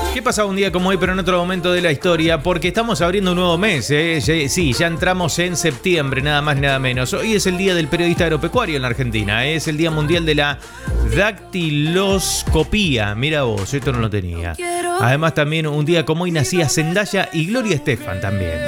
¿Qué pasaba un día como hoy, pero en otro momento de la historia? Porque estamos abriendo un nuevo mes, ¿eh? Sí, ya entramos en septiembre, nada más, nada menos. Hoy es el Día del Periodista Agropecuario en la Argentina, ¿eh? Es el Día Mundial de la Dactiloscopía. Mira vos, esto no lo tenía. Además, también un día como hoy nacía Zendaya y Gloria Estefan también.